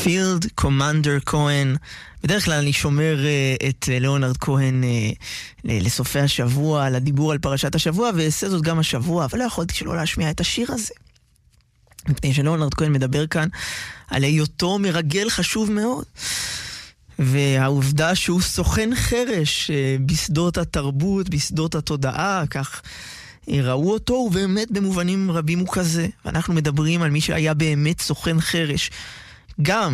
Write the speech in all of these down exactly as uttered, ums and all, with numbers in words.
פילד קומנדר כהן. בדרך כלל אני שומר uh, את uh, ליאונרד כהן uh, לסופי השבוע, לדיבור על פרשת השבוע, ועשה זאת גם השבוע, אבל לא יכולתי שלא להשמיע את השיר הזה. מפני שליאונרד כהן מדבר כאן על היותו מרגל חשוב מאוד. והעובדה שהוא סוכן חרש uh, בשדות התרבות, בשדות התודעה, כך ראו אותו, ובאמת במובנים רבים הוא כזה. ואנחנו מדברים על מי שהיה באמת סוכן חרש. גם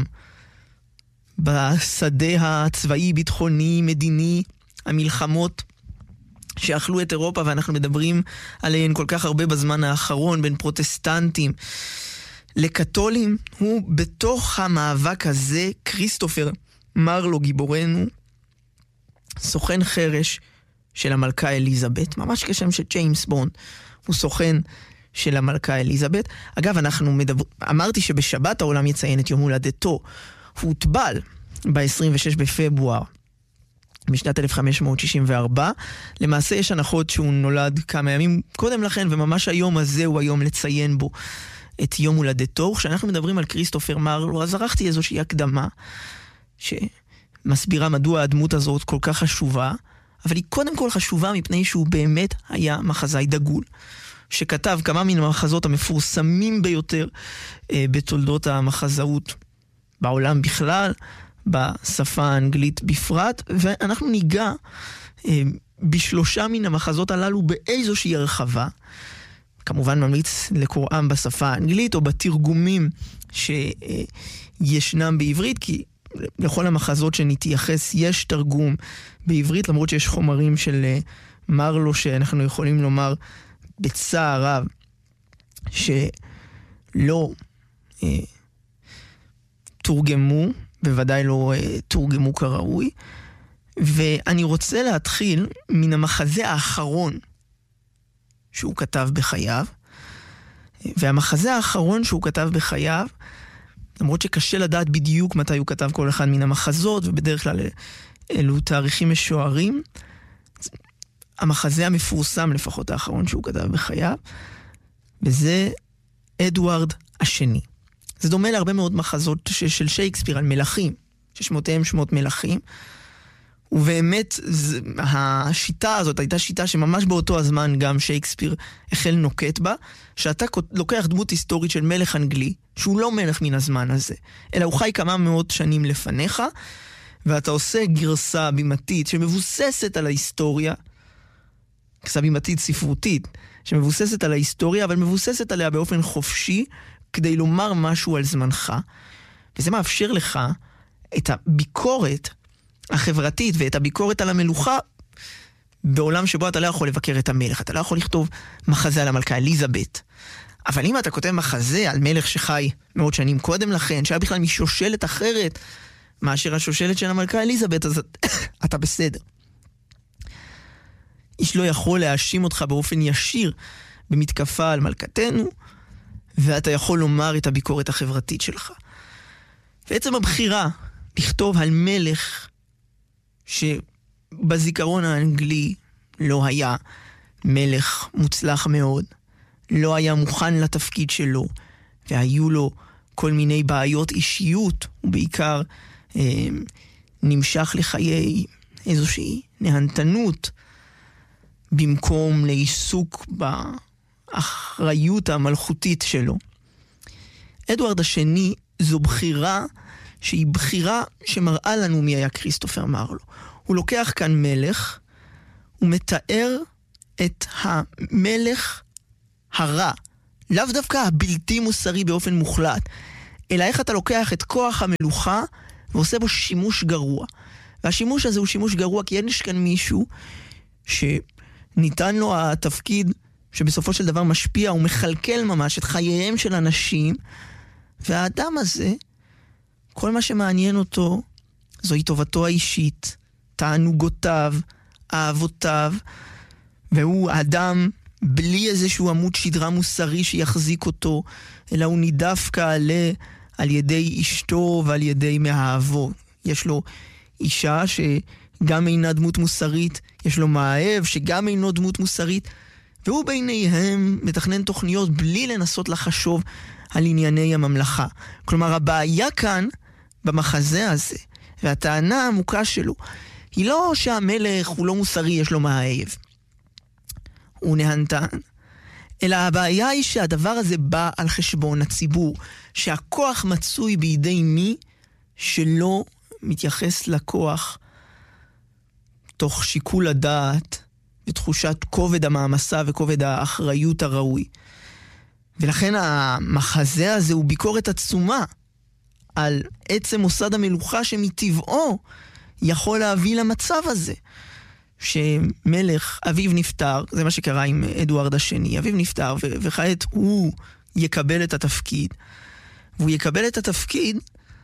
בשדה הצבאי, ביטחוני, מדיני, המלחמות שאכלו את אירופה, ואנחנו מדברים עליהן כל כך הרבה בזמן האחרון, בין פרוטסטנטים לקתולים, הוא בתוך המאבק הזה, כריסטופר מרלו גיבורנו, סוכן חרש של המלכה אליזבת, ממש כשם שג'יימס בונד הוא סוכן של המלכה אליזבת. אגב, אנחנו מדבר... אמרתי שבשבת העולם יציין את יום הולדתו. הוא הוטבל ב-עשרים ושש בפברואר משנת אלף חמש מאות שישים וארבע. למעשה יש הנחות שהוא נולד כמה ימים קודם לכן, וממש היום הזה הוא היום לציין בו את יום הולדתו. כשאנחנו מדברים על כריסטופר מרלו, אז ערכתי איזושהי הקדמה שמסבירה מדוע הדמות הזאת כל כך חשובה, אבל היא קודם כל חשובה מפני שהוא באמת היה מחזאי דגול, שכתב כמה מן המחזות המפורסמים ביותר אה, בתולדות המחזאות בעולם בכלל, בשפה האנגלית בפרט, ואנחנו ניגע אה, בשלושה מן המחזות הללו באיזושהי הרחבה. כמובן ממליץ לקוראם בשפה האנגלית או בתרגומים שישנם בעברית, כי לכל המחזות שנתייחס יש תרגום בעברית, למרות שיש חומרים של מרלו שאנחנו יכולים לומר בצער רב שלא אה, תורגמו, בוודאי לא אה, תורגמו כראוי. ואני רוצה להתחיל מן המחזה האחרון שהוא כתב בחייו. והמחזה האחרון שהוא כתב בחייו, למרות שקשה לדעת בדיוק מתי הוא כתב כל אחד מן המחזות, ובדרך כלל אלו תאריכים משוערים, המחזה המפורסם לפחות האחרון שהוא כתב בחייו, וזה אדוארד השני. זה דומה להרבה מאוד מחזות של שייקספיר על מלכים, ששמותיהם שמות מלכים, ובאמת השיטה הזאת הייתה שיטה שממש באותו הזמן גם שייקספיר החל נוקט בה, שאתה לוקח דמות היסטורית של מלך אנגלי, שהוא לא מלך מן הזמן הזה, אלא הוא חי כמה מאות שנים לפניך, ואתה עושה גרסה בימתית שמבוססת על ההיסטוריה, גרסה בימתית ספרותית, שמבוססת על ההיסטוריה, אבל מבוססת עליה באופן חופשי, כדי לומר משהו על זמנך, וזה מאפשר לך את הביקורת החברתית ואת הביקורת על המלוכה בעולם שבו אתה לא יכול לבקר את המלך. אתה לא יכול לכתוב מחזה על המלכה אליזבת. אבל אם אתה כותב מחזה על מלך שחי מאות שנים קודם לכן, שהיה בכלל משושלת אחרת מאשר השושלת של המלכה אליזבת, אז אתה בסדר. איש לא יכול להאשים אותך באופן ישיר במתקפה על מלכתנו, ואתה יכול לומר את הביקורת החברתית שלך. בעצם הבחירה לכתוב על מלך שבזיכרון האנגלי לא היה מלך מוצלח מאוד, לא היה מוכן לתפקיד שלו, והיו לו כל מיני בעיות אישיות, ובעיקר אה, נמשך לחיי איזושהי נהנתנות, במקום לעיסוק באחריות המלכותית שלו. אדוארד השני זו בחירה שהיא בחירה שמראה לנו מי היה כריסטופר מרלו. הוא לוקח כאן מלך, הוא מתאר את המלך הרע, לאו דווקא הבלתי מוסרי באופן מוחלט, אלא איך אתה לוקח את כוח המלוכה ועושה בו שימוש גרוע. והשימוש הזה הוא שימוש גרוע כי יש כאן מישהו שניתן לו התפקיד שבסופו של דבר משפיע ומחלקל ממש את חייהם של אנשים, והאדם הזה, כל מה שמעניין אותו זוהי טובתו האישית, תענוגותיו, אהבותיו, והוא אדם בלי איזשהו עמוד שדרה מוסרי שיחזיק אותו, אלא הוא נידף כעלה על ידי אשתו ועל ידי מאהבו. יש לו אישה שגם אינה דמות מוסרית, יש לו מאהב שגם אינו דמות מוסרית, והוא ביניהם מתכנן תוכניות בלי לנסות לחשוב על ענייני הממלכה. כלומר, הבעיה כאן במחזה הזה, והטענה העמוקה שלו, היא לא שהמלך הוא לא מוסרי, יש לו מאהב. הוא נהנתן. אלא הבעיה היא שהדבר הזה בא על חשבון הציבור, שהכוח מצוי בידי מי שלא מתייחס לכוח תוך שיקול הדעת ותחושת כובד המעמסה וכובד האחריות הראוי. ולכן המחזה הזה הוא ביקורת עצומה על עצם מוסד המלוכה שמטבעו יכול להביא למצב הזה. שמלך, אביו נפטר, זה מה שקרה עם אדוארד השני, אביו נפטר ו- וכעת הוא יקבל את התפקיד, והוא יקבל את התפקיד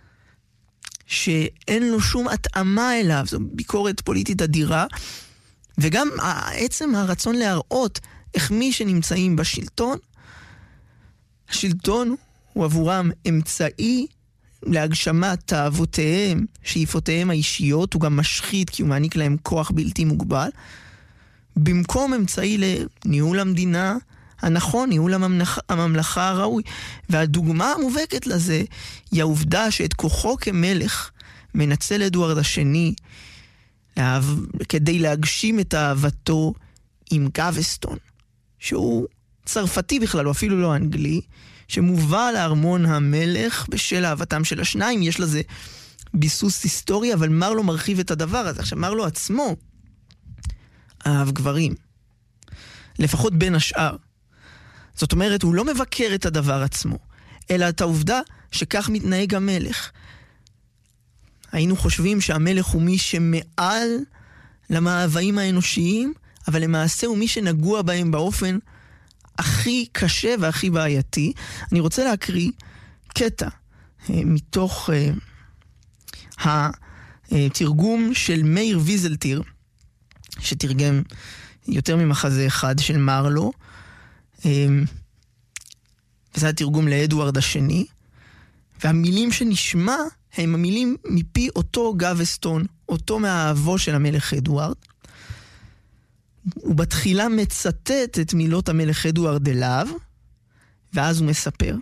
שאין לו שום התאמה אליו, זו ביקורת פוליטית אדירה, וגם עצם הרצון להראות איך מי שנמצאים בשלטון, השלטון הוא עבורם אמצעי להגשמת תאוותיהם, שאיפותיהם האישיות, הוא גם משחית כי הוא מעניק להם כוח בלתי מוגבל, במקום אמצעי לניהול המדינה הנכון, ניהול הממלכה, הממלכה הראוי. והדוגמה המובהקת לזה היא העובדה שאת כוחו כמלך מנצל אדוארד השני להב... כדי להגשים את אהבתו עם גווסטון, שהוא צרפתי בכלל, הוא אפילו לא אנגלי, שמובא לארמון המלך בשל אהבתם של השניים. יש לזה ביסוס היסטורי, אבל מרלו מרחיב את הדבר הזה. עכשיו, מרלו עצמו אהב גברים, לפחות בין השאר. זאת אומרת, הוא לא מבקר את הדבר עצמו, אלא את העובדה שכך מתנהג המלך. היינו חושבים שהמלך הוא מי שמעל למאוויים האנושיים, אבל למעשה הוא מי שנגוע בהם באופן הכי קשה והכי בעייתי. אני רוצה להקריא קטע מתוך התרגום של מאיר ויזלטיר, שתרגם יותר ממחזה אחד של מרלו, וזה התרגום לאדוארד השני, והמילים שנשמע הם המילים מפי אותו גווסטון, אותו מאהבו של המלך אדוארד. הוא בתחילה מצטט את מילות המלך אדוארד אליו, ואז הוא מספר.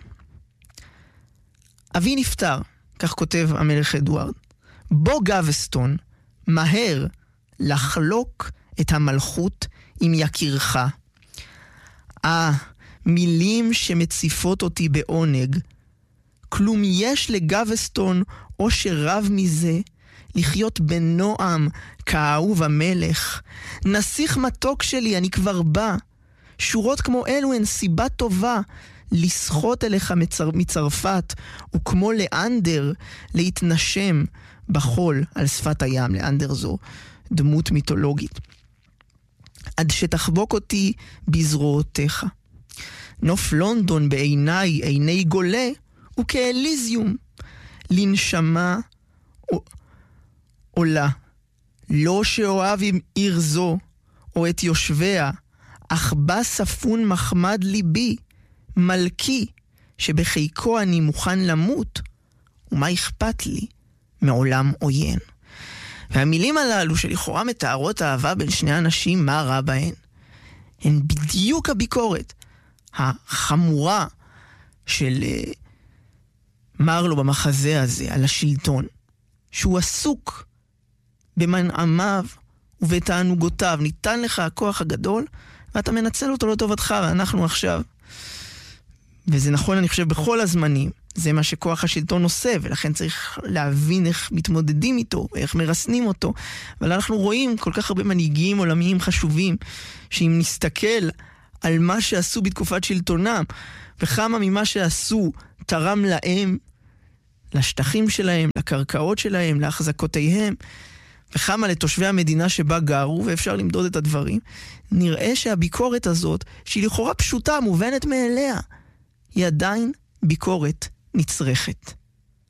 אבי נפטר, כך כותב המלך אדוארד, בו גווסטון מהר לחלוק את המלכות עם יקירך. אה, מילים שמציפות אותי בעונג. כלום יש לגווסטון או שרב מזה לחיות בנועם כאהוב המלך. נסיך מתוק שלי, אני כבר בא. שורות כמו אלו הן סיבה טובה לסחוט אליך מצר... מצרפת, וכמו לאנדר להתנשם בחול על שפת הים. לאנדר זו דמות מיתולוגית. עד שתחבוק אותי בזרועותיך. נוף לונדון בעיניי עיני גולה, וכאליזיום לנשמה עולה. לא שאוהב עם עיר זו או את יושביה, אך בא ספון מחמד ליבי, מלכי, שבחיקו אני מוכן למות, ומה אכפת לי מעולם עוין. והמילים הללו שלכאורה מתארות אהבה בין שני אנשים, מה רע בהן? הן בדיוק הביקורת החמורה של uh, מרלו במחזה הזה על השלטון, שהוא עסוק במנעמיו ובתענוגותיו. ניתן לך הכוח הגדול ואתה מנצל אותו לטובתך, ואנחנו עכשיו, וזה נכון אני חושב בכל הזמנים, זה מה שכוח השלטון עושה, ולכן צריך להבין איך מתמודדים איתו, איך מרסנים אותו. אבל אנחנו רואים כל כך הרבה מנהיגים עולמיים חשובים, שאם נסתכל על מה שעשו בתקופת שלטונם, וכמה ממה שעשו תרם להם, לשטחים שלהם, לקרקעות שלהם, להחזקותיהם, וכמה לתושבי המדינה שבה גרו, ואפשר למדוד את הדברים, נראה שהביקורת הזאת, שהיא לכאורה פשוטה, מובנת מאליה, היא עדיין ביקורת נצרכת.